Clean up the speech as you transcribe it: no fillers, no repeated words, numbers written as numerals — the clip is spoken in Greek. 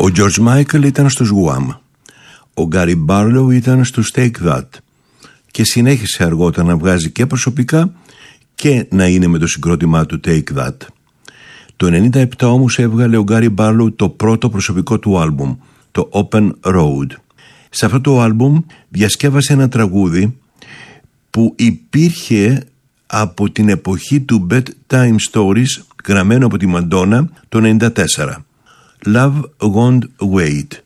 Ο George Michael ήταν στους Wham. Ο Gary Barlow ήταν στους Take That. Και συνέχισε αργότερα να βγάζει και προσωπικά και να είναι με το συγκρότημά του Take That. Το 1997 όμως έβγαλε ο Gary Barlow το πρώτο προσωπικό του άλμπουμ, το Open Road. Σε αυτό το άλμπουμ διασκεύασε ένα τραγούδι που υπήρχε από την εποχή του Bedtime Stories, γραμμένο από τη Μαντόνα το 1994. Love Won't Wait.